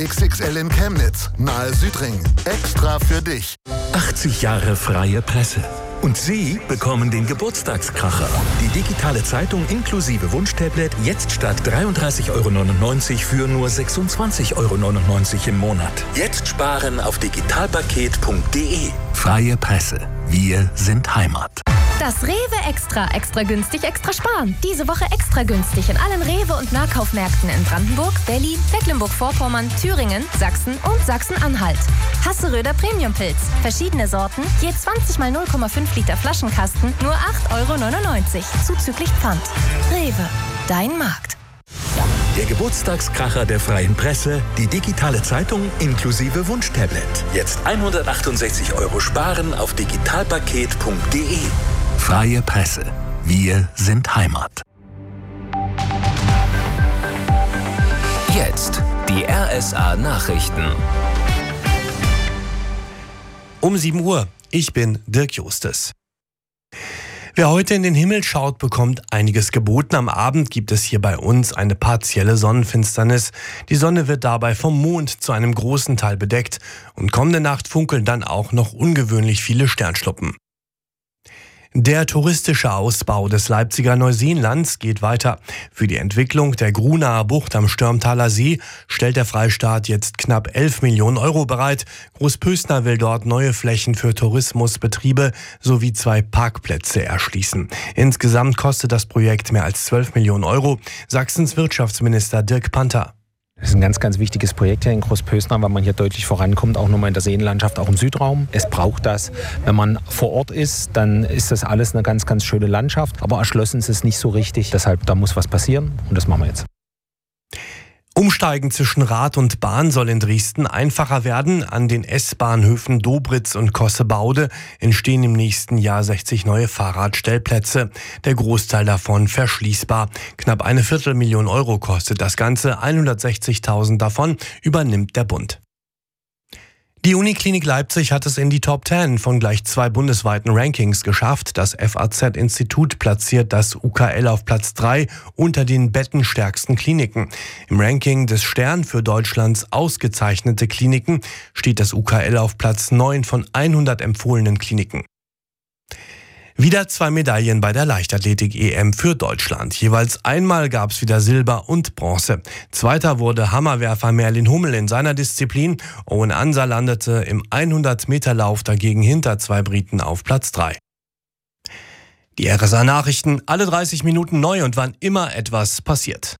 XXL in Chemnitz, nahe Südring. Extra für dich. 80 Jahre freie Presse. Und Sie bekommen den Geburtstagskracher. Die digitale Zeitung inklusive Wunschtablet jetzt statt 33,99 € für nur 26,99 € im Monat. Jetzt sparen auf digitalpaket.de. Freie Presse. Wir sind Heimat. Das Rewe extra günstig, extra sparen. Diese Woche extra günstig in allen Rewe- und Nahkaufmärkten in Brandenburg, Berlin, Mecklenburg-Vorpommern, Thüringen, Sachsen und Sachsen-Anhalt. Hasseröder Premiumpilz. Verschiedene Sorten, je 20 mal 0,5 Liter Flaschenkasten, nur 8,99 € zuzüglich Pfand. Rewe, dein Markt. Der Geburtstagskracher der freien Presse, die digitale Zeitung inklusive Wunschtablet. Jetzt 168 € sparen auf digitalpaket.de. Freie Presse. Wir sind Heimat. Jetzt die RSA Nachrichten. Um 7 Uhr. Ich bin Dirk Justes. Wer heute in den Himmel schaut, bekommt einiges geboten. Am Abend gibt es hier bei uns eine partielle Sonnenfinsternis. Die Sonne wird dabei vom Mond zu einem großen Teil bedeckt. Und kommende Nacht funkeln dann auch noch ungewöhnlich viele Sternschnuppen. Der touristische Ausbau des Leipziger Neuseenlands geht weiter. Für die Entwicklung der Grunaer Bucht am Störmtaler See stellt der Freistaat jetzt knapp 11 Millionen € bereit. Großpösner will dort neue Flächen für Tourismusbetriebe sowie 2 Parkplätze erschließen. Insgesamt kostet das Projekt mehr als 12 Millionen €. Sachsens Wirtschaftsminister Dirk Panther. Das ist ein ganz, ganz wichtiges Projekt hier in Großpösner, weil man hier deutlich vorankommt, auch nochmal in der Seenlandschaft, auch im Südraum. Es braucht das. Wenn man vor Ort ist, dann ist das alles eine ganz, ganz schöne Landschaft. Aber erschlossen ist es nicht so richtig. Deshalb, da muss was passieren und das machen wir jetzt. Umsteigen zwischen Rad und Bahn soll in Dresden einfacher werden. An den S-Bahnhöfen Dobritz und Kossebaude entstehen im nächsten Jahr 60 neue Fahrradstellplätze. Der Großteil davon verschließbar. Knapp 250.000 € kostet das Ganze. 160.000 davon übernimmt der Bund. Die Uniklinik Leipzig hat es in die Top 10 von gleich 2 bundesweiten Rankings geschafft. Das FAZ-Institut platziert das UKL auf Platz 3 unter den bettenstärksten Kliniken. Im Ranking des Stern für Deutschlands ausgezeichnete Kliniken steht das UKL auf Platz 9 von 100 empfohlenen Kliniken. Wieder 2 Medaillen bei der Leichtathletik-EM für Deutschland. Jeweils einmal gab es wieder Silber und Bronze. Zweiter wurde Hammerwerfer Merlin Hummel in seiner Disziplin. Owen Ansa landete im 100-Meter-Lauf dagegen hinter 2 Briten auf Platz 3. Die RSA-Nachrichten, alle 30 Minuten neu und wann immer etwas passiert.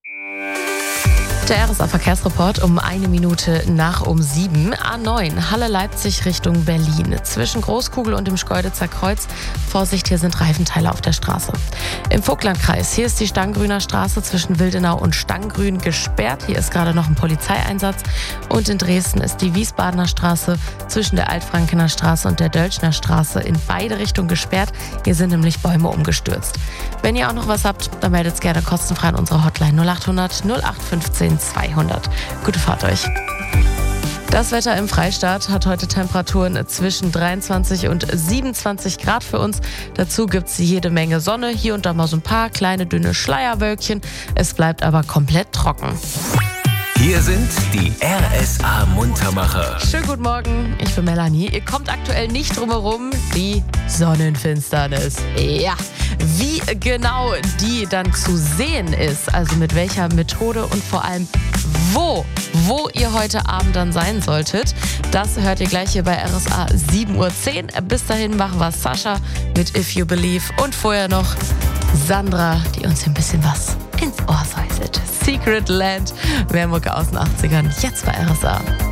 Der RSA-Verkehrsreport um 1 Minute nach um 7. A9, Halle-Leipzig Richtung Berlin. Zwischen Großkugel und dem Schkeuditzer Kreuz. Vorsicht, hier sind Reifenteile auf der Straße. Im Vogtlandkreis, hier ist die Stangengrüner Straße zwischen Wildenau und Stangengrün gesperrt. Hier ist gerade noch ein Polizeieinsatz. Und in Dresden ist die Wiesbadener Straße zwischen der Altfrankener Straße und der Dölschner Straße in beide Richtungen gesperrt. Hier sind nämlich Bäume umgestürzt. Wenn ihr auch noch was habt, dann meldet es gerne kostenfrei an unsere Hotline 0800 0815 200. Gute Fahrt euch. Das Wetter im Freistaat hat heute Temperaturen zwischen 23 und 27 Grad für uns. Dazu gibt es jede Menge Sonne, hier und da mal so ein paar kleine dünne Schleierwölkchen. Es bleibt aber komplett trocken. Hier sind die RSA-Muntermacher. Schönen guten Morgen, ich bin Melanie. Ihr kommt aktuell nicht drum herum, die Sonnenfinsternis. Ja, wie genau die dann zu sehen ist, also mit welcher Methode und vor allem wo ihr heute Abend dann sein solltet, das hört ihr gleich hier bei RSA 7:10 Uhr. Bis dahin machen wir Sascha mit If You Believe und vorher noch Sandra, die uns ein bisschen was ins Ohr säuselt. Secret Land, mehr Mucke aus den 80ern, jetzt bei RSA.